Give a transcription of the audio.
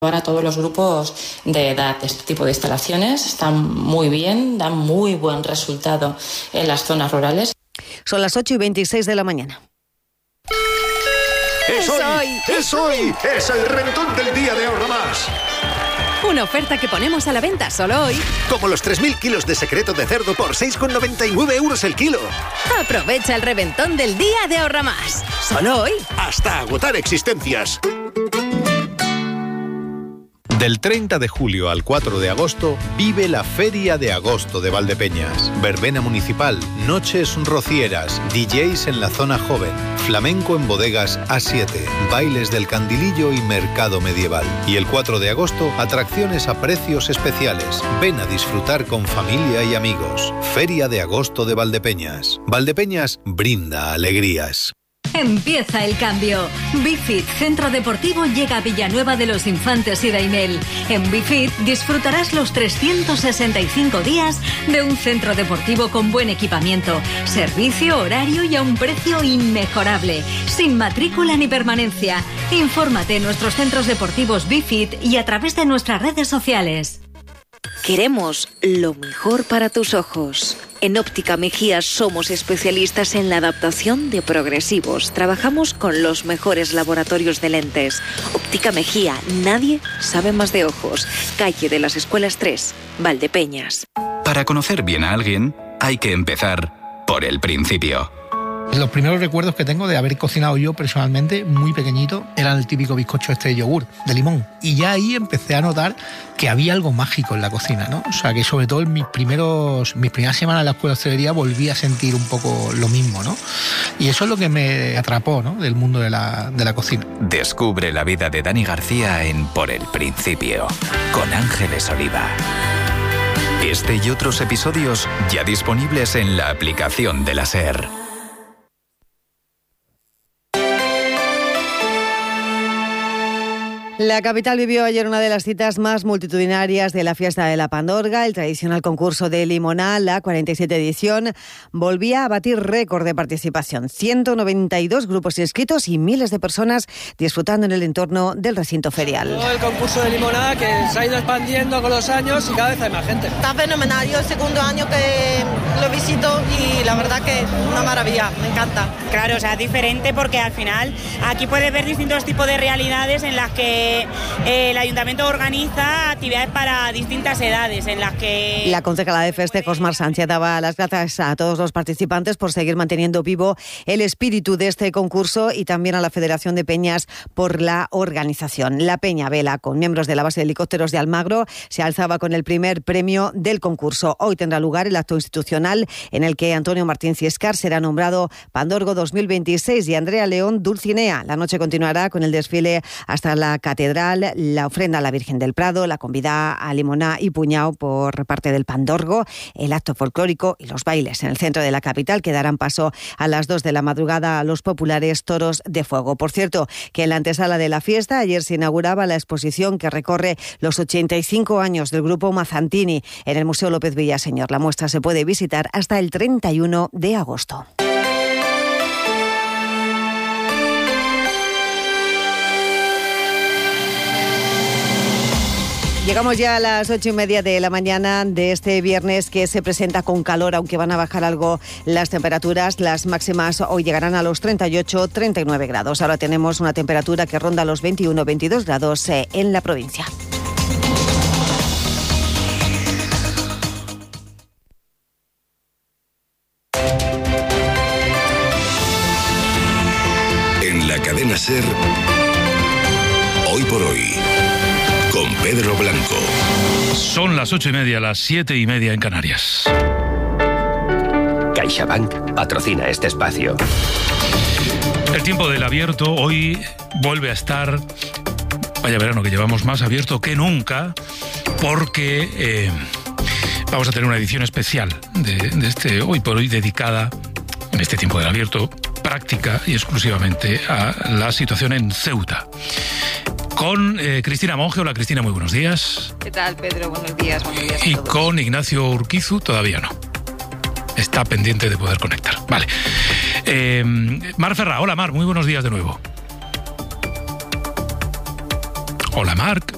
Para todos los grupos de edad, este tipo de instalaciones están muy bien, dan muy buen resultado en las zonas rurales. Son las 8:26 de la mañana. ¡Es hoy! ¡Es el reventón del día de Ahorra Más! Una oferta que ponemos a la venta solo hoy. Como los 3.000 kilos de secreto de cerdo por 6,99 € el kilo. Aprovecha el reventón del día de Ahorra Más. Solo hoy. Hasta agotar existencias. Del 30 de julio al 4 de agosto, vive la Feria de Agosto de Valdepeñas. Verbena municipal, noches rocieras, DJs en la zona joven, flamenco en bodegas A7, bailes del Candilillo y mercado medieval. Y el 4 de agosto, atracciones a precios especiales. Ven a disfrutar con familia y amigos. Feria de Agosto de Valdepeñas. Valdepeñas brinda alegrías. Empieza el cambio. Bifit Centro Deportivo llega a Villanueva de los Infantes y Daimel. En Bifit disfrutarás los 365 días de un centro deportivo con buen equipamiento, servicio, horario y a un precio inmejorable, sin matrícula ni permanencia. Infórmate en nuestros centros deportivos Bifit y a través de nuestras redes sociales. Queremos lo mejor para tus ojos. En Óptica Mejía somos especialistas en la adaptación de progresivos. Trabajamos con los mejores laboratorios de lentes. Óptica Mejía, nadie sabe más de ojos. Calle de las Escuelas 3, Valdepeñas. Para conocer bien a alguien, hay que empezar por el principio. Los primeros recuerdos que tengo de haber cocinado yo personalmente, muy pequeñito, era el típico bizcocho de yogur, de limón. Y ya ahí empecé a notar que había algo mágico en la cocina, ¿no? O sea, que sobre todo en mis primeras semanas en la escuela de hostelería volví a sentir un poco lo mismo, ¿no? Y eso es lo que me atrapó, ¿no?, del mundo de la cocina. Descubre la vida de Dani García en Por el Principio, con Ángeles Oliva. Este y otros episodios ya disponibles en la aplicación de la SER. La capital vivió ayer una de las citas más multitudinarias de la fiesta de la Pandorga. El tradicional concurso de Limoná, la 47 edición, volvía a batir récord de participación. 192 grupos inscritos y miles de personas disfrutando en el entorno del recinto ferial. El concurso de Limoná que se ha ido expandiendo con los años y cada vez hay más gente. Está fenomenal, yo el segundo año que lo visito y la verdad que una maravilla, me encanta. Claro, o sea, es diferente porque al final aquí puedes ver distintos tipos de realidades en las que el ayuntamiento organiza actividades para distintas edades en las que... La concejala de festejos, Mar Sánchez, daba las gracias a todos los participantes por seguir manteniendo vivo el espíritu de este concurso y también a la Federación de Peñas por la organización. La Peña Vela, con miembros de la base de helicópteros de Almagro, se alzaba con el primer premio del concurso. Hoy tendrá lugar el acto institucional en el que Antonio Martín Ciescar será nombrado Pandorgo 2026 y Andrea León Dulcinea. La noche continuará con el desfile hasta la catedral, la ofrenda a la Virgen del Prado, la convida a Limoná y Puñao por parte del Pandorgo, el acto folclórico y los bailes en el centro de la capital que darán paso a las 2 de la madrugada a los populares toros de fuego. Por cierto, que en la antesala de la fiesta ayer se inauguraba la exposición que recorre los 85 años del grupo Mazzantini en el Museo López Villaseñor. La muestra se puede visitar hasta el 31 de agosto. Llegamos ya a las 8:30 de la mañana de este viernes que se presenta con calor, aunque van a bajar algo las temperaturas. Las máximas hoy llegarán a los 38-39 grados. Ahora tenemos una temperatura que ronda los 21-22 grados en la provincia. En la cadena SER, hoy por hoy, con Pedro Blanco. Son las 8:30, las 7:30 en Canarias. CaixaBank patrocina este espacio. El tiempo del abierto hoy vuelve a estar, vaya verano que llevamos más abierto que nunca, porque vamos a tener una edición especial de este hoy por hoy dedicada en este tiempo del abierto práctica y exclusivamente a la situación en Ceuta. Con Cristina Monge. Hola Cristina, muy buenos días. ¿Qué tal, Pedro? Buenos días a todos. Y con Ignacio Urquizu todavía no. Está pendiente de poder conectar. Vale. Mar Ferrá. Hola Mar, muy buenos días de nuevo. Hola Marc.